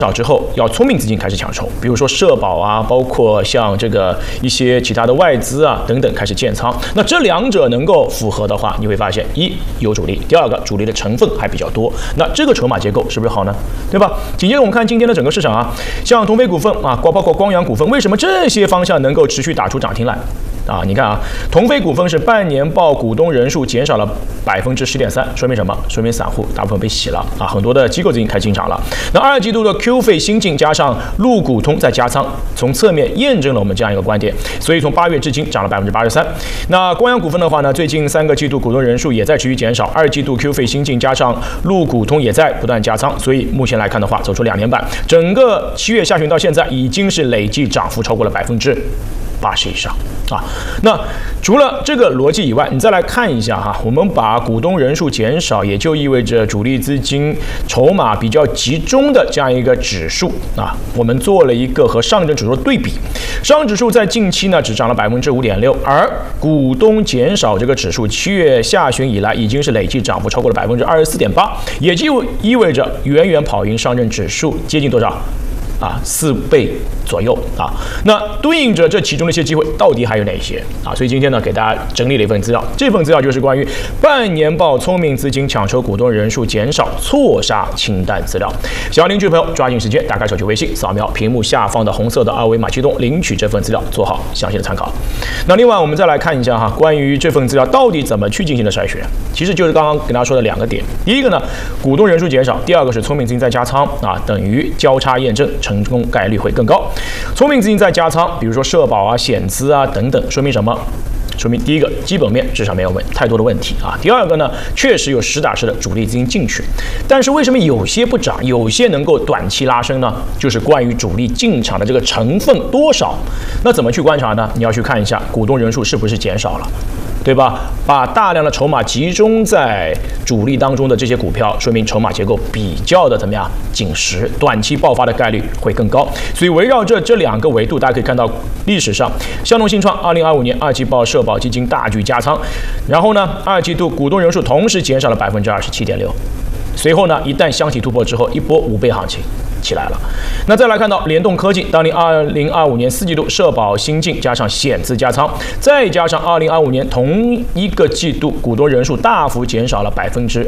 少之后，要聪明资金开始抢筹，比如说社保啊，包括像这个一些其他的外资啊等等开始建仓。那这两者能够符合的话，你会发现，一有主力，第二个主力的成分还比较多，那这个筹码结构是不是好呢？对吧？紧接着我们看今天的整个市场啊，像同飞股份啊，包括光阳股份，为什么这些方向能够持续打出涨停来？啊，你看啊，同飞股份是半年报股东人数减少了10.3%，说明什么？说明散户大部分被洗了啊，很多的机构资金开始进场了。那二季度的 Q 费新进加上陆股通再加仓，从侧面验证了我们这样一个观点。所以从8月至今涨了83%。那光阳股份的话呢，最近3个季度股东人数也在持续减少，二季度 Q 费新进加上陆股通也在不断加仓，所以目前来看的话，走出2年半，整个7月下旬到现在已经是累计涨幅超过了80%以上啊。那除了这个逻辑以外，你再来看一下哈，我们把股东人数减少，也就意味着主力资金筹码比较集中的这样一个指数啊，我们做了一个和上证指数对比，上证指数在近期呢只涨了5.6%，而股东减少这个指数7月下旬以来已经是累计涨幅超过了24.8%，也就意味着远远跑赢上证指数，接近多少？4倍左右啊。那对应着这其中的一些机会，到底还有哪些啊？所以今天呢，给大家整理了一份资料，这份资料就是关于半年报聪明资金抢筹股东人数减少错杀清单资料。想要领取的朋友，抓紧时间打开手机微信，扫描屏幕下方的红色的二维码，启动领取这份资料，做好详细的参考。那另外我们再来看一下哈，关于这份资料到底怎么去进行的筛选，其实就是刚刚给大家说的2个点。第一个呢，股东人数减少；第二个是聪明资金再加仓啊，等于交叉验证。成功概率会更高。聪明资金再加仓，比如说社保啊、险资啊等等，说明什么？说明第一个，基本面至少没有太多的问题啊。第二个呢，确实有实打实的主力资金进去，但是为什么有些不涨，有些能够短期拉升呢？就是关于主力进场的这个成分多少。那怎么去观察呢？你要去看一下股东人数是不是减少了。对吧？把大量的筹码集中在主力当中的这些股票，说明筹码结构比较的怎么样？紧实，短期爆发的概率会更高。所以围绕着这2个维度，大家可以看到历史上香农信创2025年2季报社保基金大举加仓，然后呢2季度股东人数同时减少了27.6%，随后呢一旦箱体突破之后，一波5倍行情起来了。那再来看到联动科技，当年2025年4季度社保新进加上险资加仓，再加上2025年同一个季度股东人数大幅减少了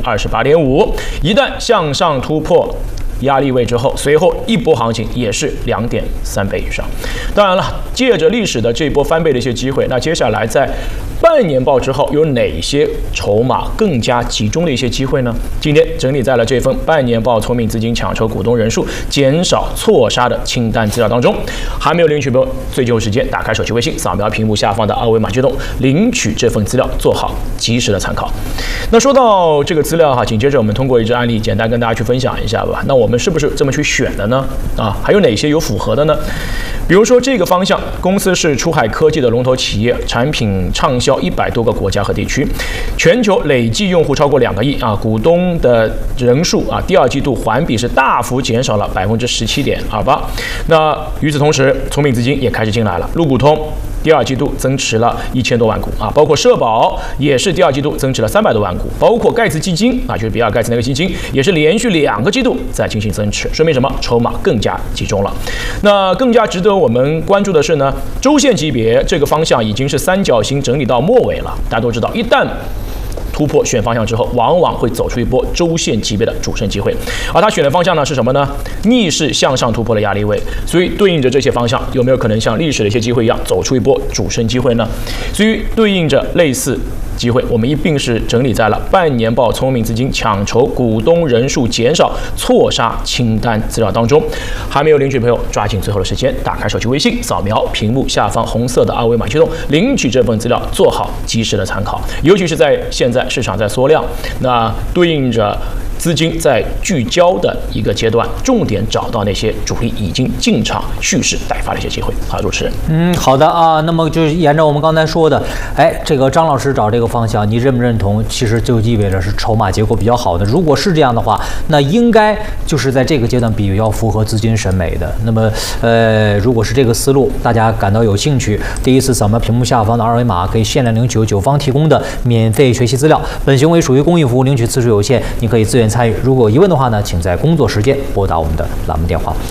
28.5%，一旦向上突破压力位之后，随后一波行情也是2.3倍以上。当然了，借着历史的这一波翻倍的一些机会，那接下来在半年报之后有哪些筹码更加集中的一些机会呢？今天整理在了这份半年报聪明资金抢筹股东人数减少错杀的清单资料当中。还没有领取的朋友，最后时间打开手机微信，扫描屏幕下方的二维码启动领取这份资料，做好及时的参考。那说到这个资料哈，紧接着我们通过一支案例简单跟大家去分享一下吧。那我们是不是这么去选的呢？啊，还有哪些有符合的呢？比如说这个方向，公司是出海科技的龙头企业，产品畅销100多个国家和地区，全球累计用户超过2个亿啊，股东的人数啊，第2季度环比是大幅减少了17.28%。那与此同时，聪明资金也开始进来了，陆股通第2季度增持了1000多万股啊，包括社保也是第2季度增持了300多万股，包括盖茨基金啊，就是比尔盖茨那个基金，也是连续2个季度在进行增持，说明什么？筹码更加集中了。那更加值得我们关注的是呢，周线级别这个方向已经是三角形整理到末尾了。大家都知道，一旦突破选方向之后，往往会走出一波周线级别的主升机会，而他选的方向呢是什么呢？逆势向上突破的压力位，所以对应着这些方向，有没有可能像历史的一些机会一样，走出一波主升机会呢？所以对应着类似机会，我们一并是整理在了半年报聪明资金抢筹股东人数减少错杀清单资料当中。还没有领取的朋友，抓紧最后的时间，打开手机微信，扫描屏幕下方红色的二维码启动领取这份资料，做好及时的参考。尤其是在现在市场在缩量，那对应着资金在聚焦的一个阶段，重点找到那些主力已经进场蓄势待发的一些机会。好，主持人。 好的啊，那么就是沿着我们刚才说的，这个张老师找这个方向，你认不认同？其实就意味着是筹码结构比较好的。如果是这样的话，那应该就是在这个阶段比较符合资金审美的。那么，如果是这个思路，大家感到有兴趣，第一次扫描屏幕下方的二维码，可以限量领取九方提供的免费学习资料。本行为属于公益服务，领取次数有限，你可以自愿参与。如果有疑问的话呢，请在工作时间拨打我们的栏目电话。